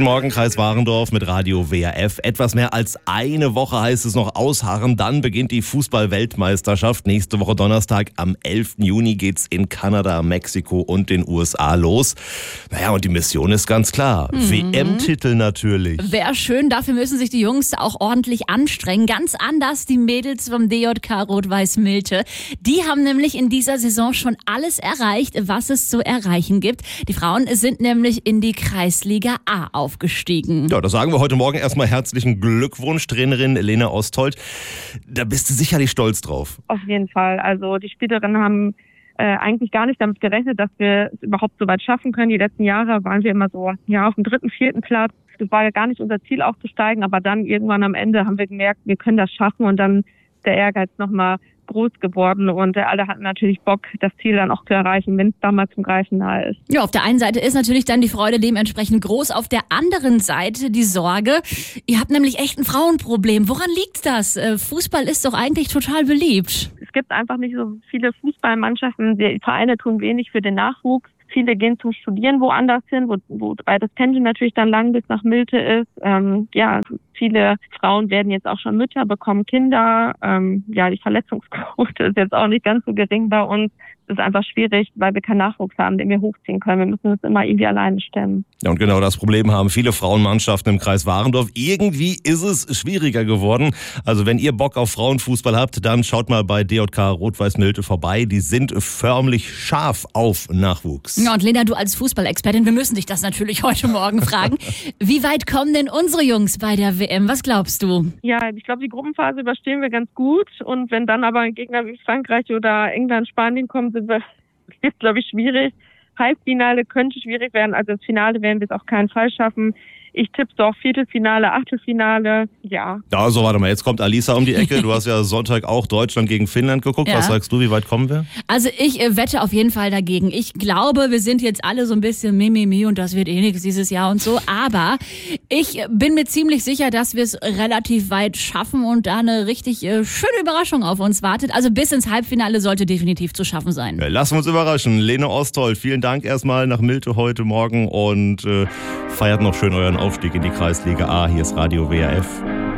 Guten Morgen, Kreis Warendorf mit Radio WRF. Etwas mehr als eine Woche heißt es noch ausharren. Dann beginnt die Fußball-Weltmeisterschaft. Nächste Woche Donnerstag am 11. Juni geht's in Kanada, Mexiko und den USA los. Naja, und die Mission ist ganz klar. WM-Titel natürlich. Wäre schön, dafür müssen sich die Jungs auch ordentlich anstrengen. Ganz anders die Mädels vom DJK Rot-Weiß Millte. Die haben nämlich in dieser Saison schon alles erreicht, was es zu erreichen gibt. Die Frauen sind nämlich in die Kreisliga A aufgestiegen. Ja, da sagen wir heute Morgen erstmal herzlichen Glückwunsch, Trainerin Lena Ostholt. Da bist du sicherlich stolz drauf. Auf jeden Fall. Also die Spielerinnen haben eigentlich gar nicht damit gerechnet, dass wir es überhaupt so weit schaffen können. Die letzten Jahre waren wir immer so auf dem 3., 4. Platz. Das war ja gar nicht unser Ziel aufzusteigen, aber dann irgendwann am Ende haben wir gemerkt, wir können das schaffen und dann ist der Ehrgeiz nochmal groß geworden und alle hatten natürlich Bock, das Ziel dann auch zu erreichen, wenn es da mal zum Greifen nahe ist. Ja, auf der einen Seite ist natürlich dann die Freude dementsprechend groß, auf der anderen Seite die Sorge. Ihr habt nämlich echt ein Frauenproblem. Woran liegt das? Fußball ist doch eigentlich total beliebt. Es gibt einfach nicht so viele Fußballmannschaften, die Vereine tun wenig für den Nachwuchs. Viele gehen zum Studieren woanders hin, wobei das Pendeln natürlich dann lang bis nach Millte ist. Viele Frauen werden jetzt auch schon Mütter, bekommen Kinder. Die Verletzungsquote ist jetzt auch nicht ganz so gering bei uns. Es ist einfach schwierig, weil wir keinen Nachwuchs haben, den wir hochziehen können. Wir müssen das immer irgendwie alleine stemmen. Ja, und genau das Problem haben viele Frauenmannschaften im Kreis Warendorf. Irgendwie ist es schwieriger geworden. Also wenn ihr Bock auf Frauenfußball habt, dann schaut mal bei DJK Rot-Weiß Millte vorbei. Die sind förmlich scharf auf Nachwuchs. Ja, und Lena, du als Fußballexpertin, wir müssen dich das natürlich heute Morgen fragen. Wie weit kommen denn unsere Jungs bei der WM? Was glaubst du? Ja, ich glaube, die Gruppenphase überstehen wir ganz gut. Und wenn dann aber ein Gegner wie Frankreich oder England, Spanien kommen, wird es, glaube ich, schwierig. Halbfinale könnte schwierig werden. Also das Finale werden wir es auf keinen Fall schaffen. Ich tippe so auf Viertelfinale, Achtelfinale, ja. Also warte mal, jetzt kommt Alisa um die Ecke. Du hast ja Sonntag auch Deutschland gegen Finnland geguckt. Ja. Was sagst du, wie weit kommen wir? Also ich wette auf jeden Fall dagegen. Ich glaube, wir sind jetzt alle so ein bisschen Mimimi und das wird eh nichts dieses Jahr und so. Aber ich bin mir ziemlich sicher, dass wir es relativ weit schaffen und da eine richtig schöne Überraschung auf uns wartet. Also bis ins Halbfinale sollte definitiv zu schaffen sein. Ja, lassen wir uns überraschen. Lena Ostholt, vielen Dank erstmal nach Millte heute Morgen und feiert noch schön euren Aufstieg in die Kreisliga A. Hier ist Radio WRF.